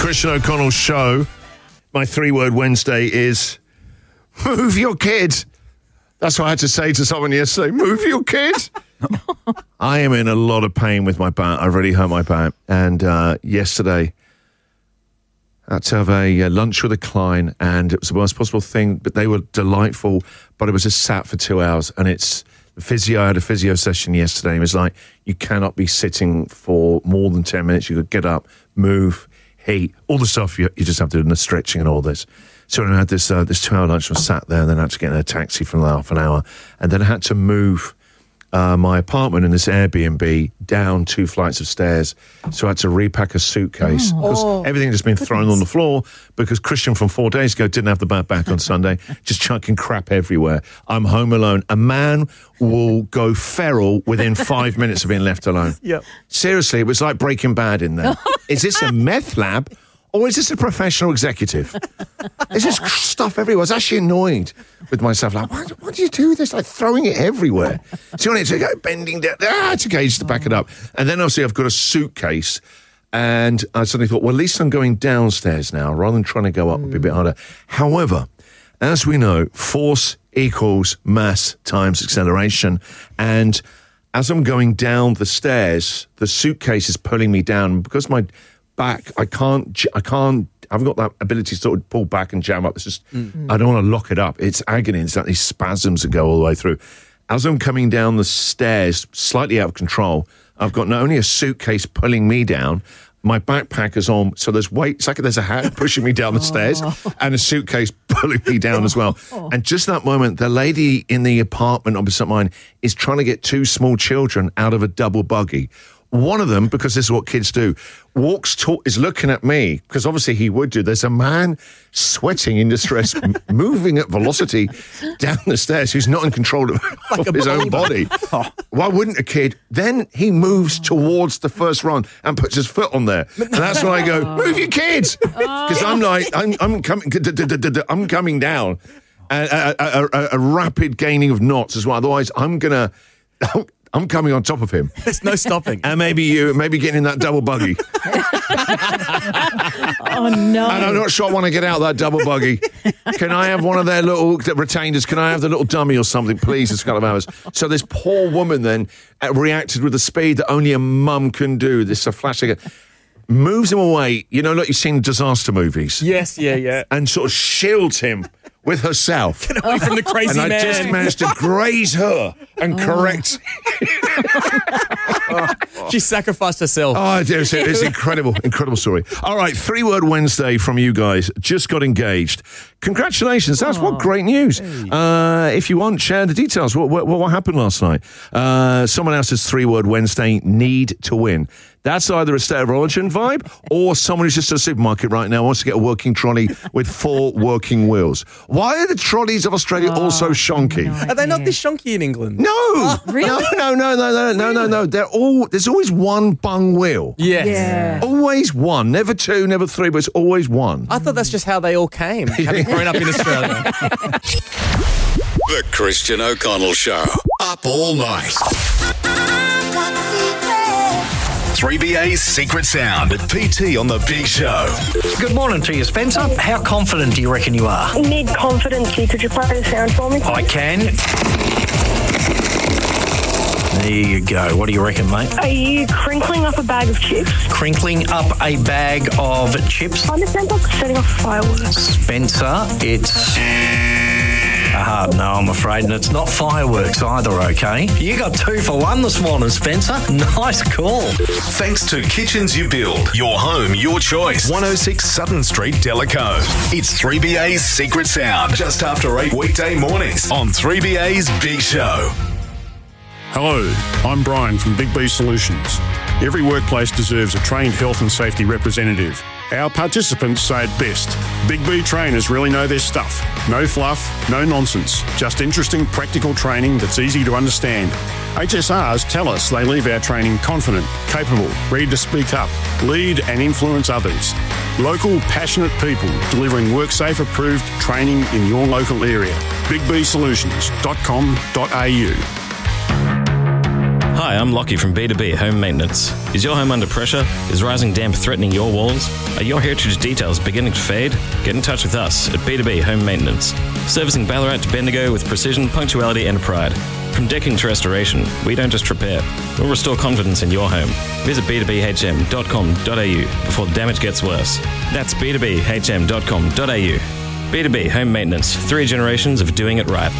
Christian O'Connell Show. My 3-word Wednesday is move your kid. That's what I had to say to someone yesterday. Move your kid. I am in a lot of pain with my back. I've really hurt my back. And yesterday, I had to have a lunch with a client, and it was the worst possible thing, but they were delightful. But it was just sat for 2 hours, and it's physio. I had a physio session yesterday, and it was like, you cannot be sitting for more than 10 minutes. You could get up, move, heat, all the stuff you just have to do, and the stretching and all this. So I had this 2-hour lunch, I was sat there, and then I had to get in a taxi for half an hour, and then I had to move my apartment in this Airbnb down 2 flights of stairs. So I had to repack a suitcase because everything had just been thrown on the floor because Christian from 4 days ago didn't have the bag back on Sunday, just chucking crap everywhere. I'm home alone. A man will go feral within 5 minutes of being left alone. Yep. Seriously, it was like Breaking Bad in there. Is this a meth lab? Or is this a professional executive? There's just stuff everywhere. I was actually annoyed with myself. Like, why do you do this? Like, throwing it everywhere. So you want it to go bending down. It's okay just to back it up. And then obviously I've got a suitcase. And I suddenly thought, well, at least I'm going downstairs now rather than trying to go up a bit harder. However, as we know, force equals mass times acceleration. And as I'm going down the stairs, the suitcase is pulling me down. Because my back, I haven't got that ability to sort of pull back and jam up. It's just, I don't want to lock it up. It's agony. It's like these spasms that go all the way through. As I'm coming down the stairs, slightly out of control, I've got not only a suitcase pulling me down, my backpack is on, so there's weight. It's like there's a hat pushing me down the stairs and a suitcase pulling me down as well. And just that moment, the lady in the apartment opposite mine is trying to get 2 small children out of a double buggy. One of them, because this is what kids do, is looking at me, because obviously he would do. There's a man sweating in distress, moving at velocity down the stairs, who's not in control of his own body. Why wouldn't a kid? Then he moves towards the first run and puts his foot on there. And that's when I go, move your kids! Because I'm like, I'm coming down. A rapid gaining of knots as well. Otherwise, I'm coming on top of him. There's no stopping. And maybe getting in that double buggy. Oh, no. And I'm not sure I want to get out of that double buggy. Can I have one of their little retainers? Can I have the little dummy or something, please? It's a couple of hours. So this poor woman then reacted with the speed that only a mum can do. This a flashing. Moves him away, like you've seen disaster movies. Yes, yeah. And sort of shields him with herself. Get away from the crazy man. And I just managed to graze her and correct. She sacrificed herself. Oh, it's incredible. Incredible story. All right, 3-word Wednesday from you guys. Just got engaged. Congratulations. That's what great news. Hey. If you want, share the details. What happened last night? Someone else's 3-word Wednesday, need to win. That's either a State of Origin vibe or someone who's just at a supermarket right now wants to get a working trolley with 4 working wheels. Why are the trolleys of Australia all so shonky? Are they not this shonky in England? No. Really? No. There's always one bung wheel. Yes. Yeah. Always one. Never 2, never 3, but it's always one. I thought that's just how they all came, having grown up in Australia. The Christian O'Connell Show. Up all night. 3BA's Secret Sound at PT on the Big Show. Good morning to you, Spencer. How confident do you reckon you are? Mid confidency. Could you play the sound for me? I can. There you go. What do you reckon, mate? Are you crinkling up a bag of chips? Crinkling up a bag of chips? Kind of sounds like setting off fireworks. Spencer, it's... no, I'm afraid, and it's not fireworks either, okay? You got 2 for 1 this morning, Spencer. Nice call. Thanks to Kitchens You Build. Your home, your choice. 106 Sutton Street, Delacombe. It's 3BA's Secret Sound. Just after 8 weekday mornings on 3BA's Big Show. Hello, I'm Brian from Big B Solutions. Every workplace deserves a trained health and safety representative. Our participants say it best. Big B trainers really know their stuff. No fluff, no nonsense. Just interesting, practical training that's easy to understand. HSRs tell us they leave our training confident, capable, ready to speak up, lead and influence others. Local, passionate people delivering WorkSafe approved training in your local area. BigBSolutions.com.au. Hi, I'm Lockie from B2B Home Maintenance. Is your home under pressure? Is rising damp threatening your walls? Are your heritage details beginning to fade? Get in touch with us at B2B Home Maintenance. Servicing Ballarat to Bendigo with precision, punctuality and pride. From decking to restoration, we don't just repair. We'll restore confidence in your home. Visit b2bhm.com.au before the damage gets worse. That's b2bhm.com.au. B2B Home Maintenance. 3 generations of doing it right.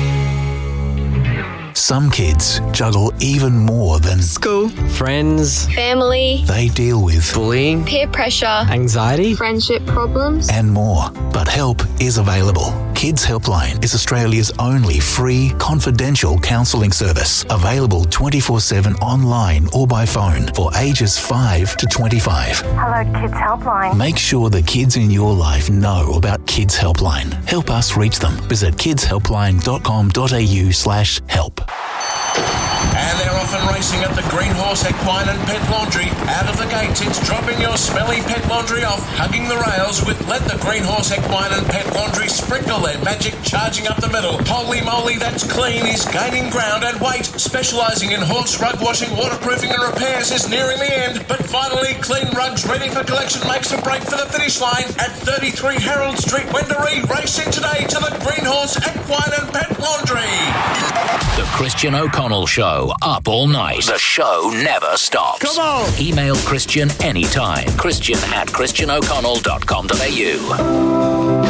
Some kids juggle even more than school, friends, family. They deal with bullying, peer pressure, anxiety, friendship problems, and more. But help is available. Kids Helpline is Australia's only free, confidential counselling service, available 24/7 online or by phone for ages 5 to 25. Hello, Kids Helpline. Make sure the kids in your life know about Kids Helpline. Help us reach them. Visit kidshelpline.com.au/help. And they're off and racing at the Green Horse Equine and Pet Laundry. Out of the gates, it's dropping your smelly pet laundry off, hugging the rails with Let the Green Horse Equine and Pet Laundry sprinkle their magic, charging up the middle. Holy moly, that's clean is gaining ground and weight. Specialising in horse rug washing, waterproofing and repairs is nearing the end. But finally, Clean Rugs ready for collection makes a break for the finish line at 33 Harold Street, Wendouree. Racing today to the Green Horse Equine and Pet Laundry. The Christian O'Connell Show, up all night. The show never stops. Come on! Email Christian anytime. Christian@christianoconnell.com.au.